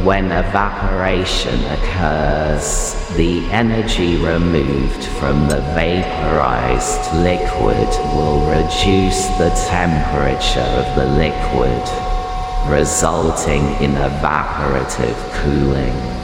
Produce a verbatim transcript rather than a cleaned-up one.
When evaporation occurs, the energy removed from the vaporized liquid will reduce the temperature of the liquid, resulting in evaporative cooling.